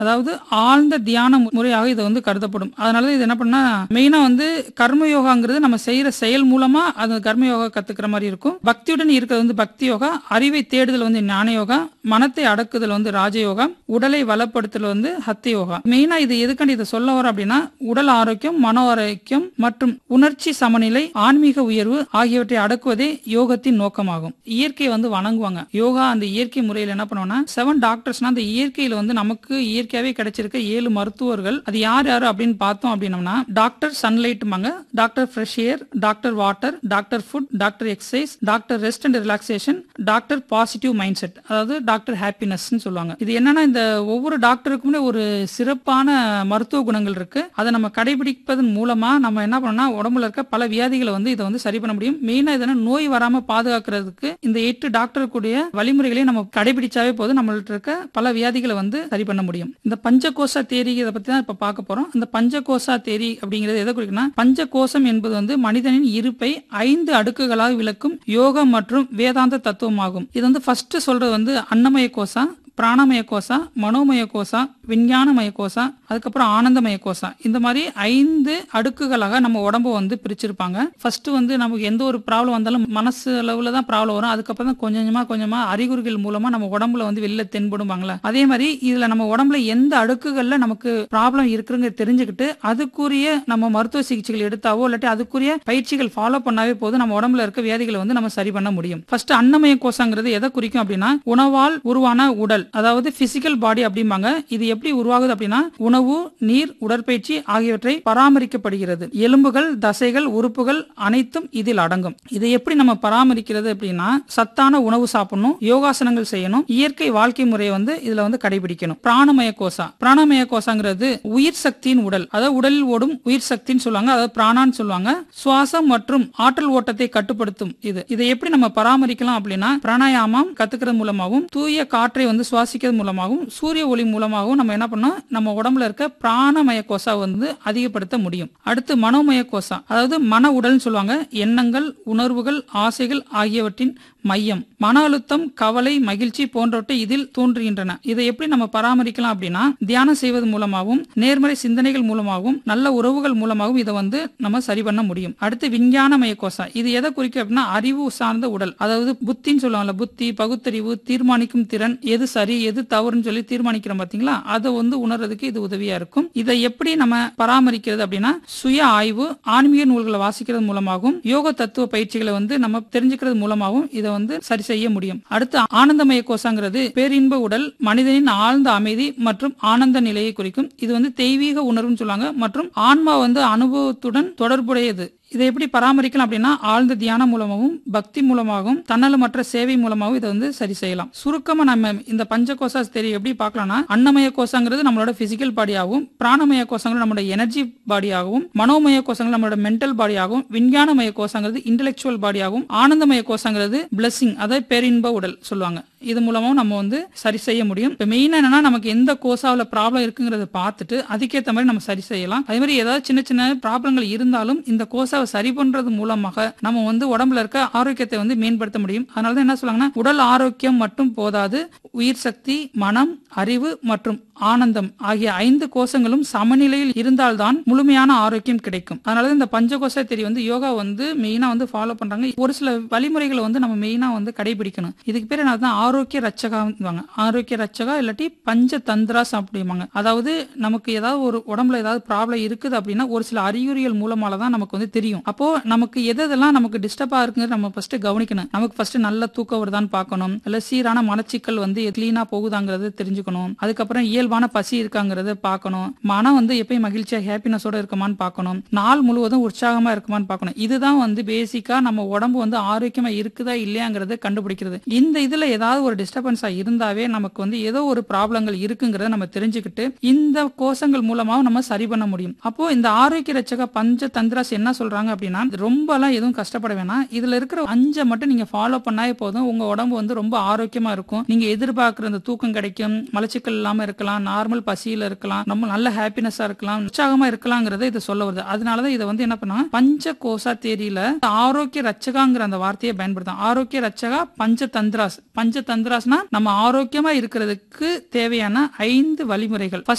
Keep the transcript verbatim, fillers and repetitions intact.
அதாவது ஆழ்ந்த தியான முறையாக இது வந்து கருதப்படும். அதனால இது என்ன பண்ணா மெயினா வந்து கர்ம யோகாங்கிறது நம்ம செய்யற செயல் மூலமா அது கர்ம யோகா கத்துக்கிற மாதிரி இருக்கும். பக்தியுடன் இருக்கிறது வந்து பக்தி யோகா, அறிவை தேடுதல் வந்து ஞான யோகா, மனத்தை அடக்குதல் வந்து ராஜயோகா, உடலை வளப்படுத்தல் வந்து ஹத்த யோகா. மெயினா இது எதுக்காண்டி இதை சொல்ல வர அப்படின்னா உடல் ஆரோக்கியம், மன ஆரோக்கியம் மற்றும் உணர்ச்சி சமநிலை, ஆன்மீக உயர்வு ஆகியவற்றை அடக்குவதே யோகத்தின் நோக்கமாகும். இயற்கையை வந்து வணங்குவாங்க. யோகா அந்த இயற்கை முறையில் என்ன பண்ணுவோம்னா செவன் டாக்டர்ஸ்னா அந்த இயற்கையில வந்து நமக்கு இயற்கையாவே கிடைச்சிருக்க ஏழு மருத்துவர்கள் அது யார் யாரு அப்படின்னு பார்த்தோம் அப்படின்னம்னா doctor சன்லைட்மாங்க, doctor fresh air, doctor water, doctor food, doctor exercise, doctor rest and relaxation, doctor positive mind set, அதாவது டாக்டர் ஹாப்பினஸ் சொல்லுவாங்க. இது என்னன்னா இந்த ஒவ்வொரு டாக்டருக்குமே ஒரு சிறப்பான மருத்துவ குணங்கள் இருக்கு. அதை நம்ம கடைபிடிப்பதன் மூலமா நம்ம என்ன பண்ணோம்னா உடம்புல இருக்க பல வியாதிகளை வந்து இதை வந்து சரி பண்ண முடியும். மெயினா இதனா நோய் வராம பாதுகாக்கிறதுக்கு இந்த எட்டு டாக்டர் கூடிய வழிமுறைகளை நம்ம கடைபிடிச்சாவே போதும் நம்மள்ட்ட இருக்க பல வியாதிகளை வந்து சரி பண்ண முடியும். இந்த பஞ்சகோசா தேரி இதை பத்தி தான் இப்ப பார்க்க போறோம். இந்த பஞ்சகோசா தேரி அப்படிங்கிறது எதை குறிக்குன்னா பஞ்சகோசம் என்பது வந்து மனிதனின் இருப்பை ஐந்து அடுக்குகளாக விளக்கும் யோக மற்றும் வேதாந்த தத்துவமாகும். இது வந்து ஃபர்ஸ்ட் சொல்றது வந்து அன்னமய கோசா, பிராணமய கோசா, மனோமய கோசா, விஞ்ஞானமய கோசா, அதுக்கப்புறம் ஆனந்தமய கோசா. இந்த மாதிரி ஐந்து அடுக்குகளாக நம்ம உடம்பு வந்து பிரிச்சிருப்பாங்க. ஃபர்ஸ்ட் வந்து நமக்கு எந்த ஒரு ப்ராப்ளம் வந்தாலும் மனசு அளவுல தான் ப்ராப்ளம் வரும். அதுக்கப்புறம் தான் கொஞ்சம் கொஞ்சமா கொஞ்சமா அறிகுறிகள் மூலமா நம்ம உடம்புல வந்து வெளில தென்படுவாங்களா. அதே மாதிரி இதுல நம்ம உடம்புல எந்த அடுக்குகள்ல நமக்கு ப்ராப்ளம் இருக்குங்க தெரிஞ்சுக்கிட்டு அதுக்குரிய நம்ம மருத்துவ சிகிச்சைகள் எடுத்தாவோ இல்லாட்டி அதுக்குரிய பயிற்சிகள் ஃபாலோ பண்ணாவே போதும் நம்ம உடம்புல இருக்க வியாதிகளை வந்து நம்ம சரி பண்ண முடியும். ஃபர்ஸ்ட் அன்னமய கோசாங்கிறது எதை குறிக்கும் அப்படின்னா உணவால் உருவான உடல், அதாவது பிசிக்கல் பாடி அப்படிம்பாங்க. இது எப்படி உருவாகுது அப்படின்னா உணவு, நீர், உடற்பயிற்சி ஆகியவற்றை பராமரிக்கப்படுகிறது. எலும்புகள், தசைகள், உறுப்புகள் அனைத்தும் இதில் அடங்கும். இதை எப்படி நம்ம பராமரிக்கிறது அப்படின்னா சத்தான உணவு சாப்பிடணும், யோகாசனங்கள் செய்யணும், இயற்கை வாழ்க்கை முறையை வந்து இதுல வந்து கடைபிடிக்கணும். பிராணமய கோசா, பிராணமய கோசாங்கிறது உயிர் சக்தியின் உடல், அதாவது உடலில் ஓடும் உயிர் சக்தின்னு சொல்லுவாங்க, அதாவது பிராணான்னு சொல்லுவாங்க. சுவாசம் மற்றும் ஆற்றல் ஓட்டத்தை கட்டுப்படுத்தும். இது இதை எப்படி நம்ம பராமரிக்கலாம் அப்படின்னா பிராணாயாமம் கத்துக்கிறது மூலமாகவும் தூய காற்றை வந்து சுவாசிக்கிறது மூலமாகவும் சூரிய ஒளி மூலமாகவும் நம்ம என்ன பண்ணோம் நம்ம உடம்புல இருக்க பிராணமய கோசா வந்து அதிகப்படுத்த முடியும். அடுத்து மனோமய கோசா, அதாவது மன உடல்னு சொல்லுவாங்க. எண்ணங்கள், உணர்வுகள், ஆசைகள் ஆகியவற்றின் மையம். மன அழுத்தம், கவலை, மகிழ்ச்சி போன்றவற்றை இதில் தோன்றுகின்றன. இதை எப்படி நம்ம பராமரிக்கலாம் அப்படின்னா தியானம் செய்வது மூலமாகவும் நேர்மறை சிந்தனைகள் மூலமாகவும் நல்ல உறவுகள் மூலமாகவும் இதை வந்து நம்ம சரி பண்ண முடியும். அடுத்து விஞ்ஞானமய கோசா, இது எதை குறிக்கும் அப்படின்னா அறிவு சார்ந்த உடல், அதாவது புத்தின்னு சொல்லுவாங்கல்ல, புத்தி, பகுத்தறிவு, தீர்மானிக்கும் திறன், எது சரி எது தவறுன்னு சொல்லி தீர்மானிக்கிறோம் பாத்தீங்களா, அதை வந்து உணர்றதுக்கு இது உதவியா இருக்கும். இதை எப்படி நம்ம பராமரிக்கிறது அப்படின்னா சுய ஆய்வு, ஆன்மீக நூல்களை வாசிக்கிறது மூலமாகவும் யோக தத்துவ பயிற்சிகளை வந்து நம்ம தெரிஞ்சுக்கிறது மூலமாகவும் இதை வந்து சரி செய்ய முடியும். அடுத்து ஆனந்தமய கோசாங்கிறது பேரின்ப உடல், மனிதனின் ஆழ்ந்த அமைதி மற்றும் ஆனந்த நிலையை குறிக்கும். இது வந்து தெய்வீக உணர்வுன்னு சொல்லுவாங்க மற்றும் ஆன்மா வந்து அனுபவத்துடன் தொடர்புடையது. இதை எப்படி பராமரிக்கலாம் அப்படின்னா ஆழ்ந்த தியானம் மூலமாகவும் பக்தி மூலமாகவும் தன்னலமற்ற சேவை மூலமாகவும் இதை வந்து சரி செய்யலாம். சுருக்கமா நம்ம இந்த பஞ்சகோசா தெரியும் எப்படி பார்க்கலாம்னா அன்னமய கோசாங்கிறது நம்மளோட பிசிக்கல் பாடியாகவும், பிராணமய கோசாங்கிறது நம்மளோட எனர்ஜி பாடியாகவும், மனோமய கோசாங்கிறது நம்மளோட மென்டல் பாடியாகவும், விஞ்ஞானமய கோசாங்கிறது இன்டெலெக்சுவல் பாடியாகவும், ஆனந்தமய கோசாங்கிறது பிளஸிங், அதாவது பேரின்ப உடல் சொல்லுவாங்க. இது மூலமாவும் நம்ம வந்து சரி செய்ய முடியும். இப்ப மெயினா என்னன்னா நமக்கு எந்த கோசாவில ப்ராப்ளம் இருக்குங்கிறத பார்த்துட்டு அதுக்கேற்ற மாதிரி நம்ம சரி செய்யலாம். அதே மாதிரி ஏதாவது சின்ன சின்ன ப்ராப்ளங்கள் இருந்தாலும் இந்த கோசா சரி பண்றது மூலமாக நம்ம வந்து உடம்புல இருக்க ஆரோக்கியத்தை வந்து மேம்படுத்த முடியும். அதனாலதான் என்ன சொல்லுவாங்கன்னா உடல் ஆரோக்கியம் மட்டும் போதாது, உயிர் சக்தி, மனம், அறிவு மற்றும் ஆனந்தம் ஆகிய ஐந்து கோஷங்களும் சமநிலையில் இருந்தால்தான் முழுமையான ஆரோக்கியம் கிடைக்கும். அதனால இந்த பஞ்சகோச தெரி வந்து யோகா வந்து மெயினா வந்து ஃபாலோ பண்றாங்க. ஒரு சில வழிமுறைகளை வந்து நம்ம மெயினா வந்து கடைபிடிக்கணும். இதுக்கு பேர் என்ன ஆரோக்கிய ரச்சகா, ஆரோக்கிய ரச்சகா இல்லாட்டி பஞ்ச தந்திராஸ் அப்படிம்பாங்க. அதாவது நமக்கு ஏதாவது ஒரு உடம்புல ஏதாவது ப்ராப்ளம் இருக்குது அப்படின்னா ஒரு சில அறிகுறிகள் மூலமால தான் நமக்கு வந்து தெரியும். அப்போ நமக்கு எதெல்லாம் நமக்கு டிஸ்டர்பா இருக்குங்கிறது நம்ம ஃபர்ஸ்ட் கவனிக்கணும். நமக்கு ஃபர்ஸ்ட் நல்ல தூக்கம் வருதான்னு பார்க்கணும், இல்ல சீரான மலச்சிக்கல் வந்து கிளீனா போகுதாங்கிறது தெரிஞ்சுக்கணும். அதுக்கப்புறம் இயல்பான பசி இருக்காங்கிறத பார்க்கணும். மனம் வந்து எப்பயும் மகிழ்ச்சியா ஹாப்பினஸோட இருக்குமான்னு பார்க்கணும். நாள் முழுவதும் உற்சாகமா இருக்குமான்னு பார்க்கணும். இதுதான் வந்து பேசிக்கா நம்ம உடம்பு வந்து ஆரோக்கியமா இருக்குதா இல்லையாங்கிறத கண்டுபிடிக்கிறது. இந்த இதுல ஏதாவது ஒரு டிஸ்டர்பன்ஸா இருந்தாவே நமக்கு வந்து ஏதோ ஒரு ப்ராப்ளங்கள் இருக்குங்கிறத நம்ம தெரிஞ்சுக்கிட்டு இந்த கோஷங்கள் மூலமா நம்ம சரி பண்ண முடியும். அப்போ இந்த ஆரோக்கிய ரச்சக பஞ்ச தந்திராஸ் என்ன சொல்றாங்க அப்படின்னா ரொம்ப எல்லாம் எதுவும் கஷ்டப்பட வேணாம். இதுல இருக்கிற அஞ்சை மட்டும் நீங்க ஃபாலோ பண்ணாவே போதும். உங்க உடம்பு வந்து ரொம்ப ஆரோக்கியமா இருக்கும். நீங்க எதிர்பார்க்கிற அந்த தூக்கம் கிடைக்கும், மலச்சிக்கல் இல்லாம இருக்கலாம், நார்மல் பசியில இருக்கலாம், நம்ம நல்ல ஹாப்பினஸா இருக்கலாம், உற்சாகமா இருக்கலாங்கிறத இது சொல்ல வருது. அதனாலதான் இதை வந்து என்ன பண்ணாங்க பஞ்ச கோசா தேரியில ஆரோக்கிய ரச்சகாங்கிற அந்த வார்த்தையை பயன்படுத்தும். ஆரோக்கிய ரச்சகா பஞ்ச தந்திராஸ், பஞ்ச தந்திராசனா நம்ம ஆரோக்கியமா இருக்கிறதுக்கு தேவையான ஐந்து வழிமுறைகள்.